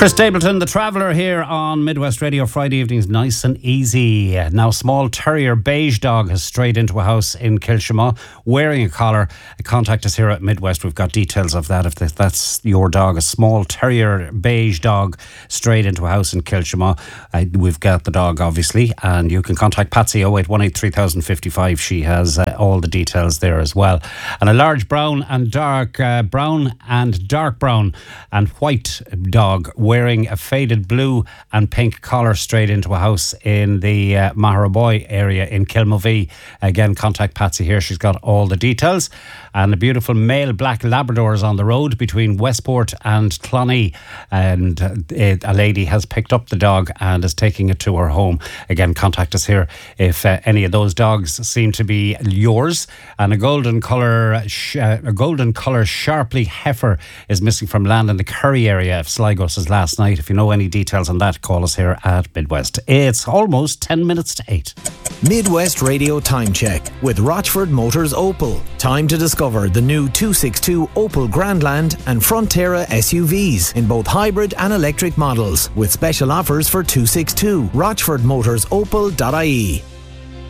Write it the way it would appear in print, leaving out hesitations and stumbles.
Chris Stapleton, the Traveller, here on Midwest Radio. Friday evenings, nice and easy. Now, small terrier beige dog has strayed into a house in Kilshima wearing a collar. Contact us here at Midwest. We've got details of that. If that's your dog, a small terrier beige dog strayed into a house in Kilshima. We've got the dog, obviously, and you can contact Patsy 0818 3055. She has all the details there as well. And a large brown and dark brown and white dog wearing a faded blue and pink collar straight into a house in the Maharaboy area in Kilmovee. Again, contact Patsy here. She's got all the details. And a beautiful male black Labrador is on the road between Westport and Clonee. And a lady has picked up the dog and is taking it to her home. Again, contact us here if any of those dogs seem to be yours. And a golden colour Sharpley heifer is missing from land in the Curry area of Sligo since last night. If you know any details on that, call us here at Midwest. It's almost 10 minutes to 8. Midwest Radio Time Check with Rochford Motors Opel. Time to discover the new 262 Opel Grandland and Frontera SUVs in both hybrid and electric models with special offers for 262. RochfordMotorsOpel.ie.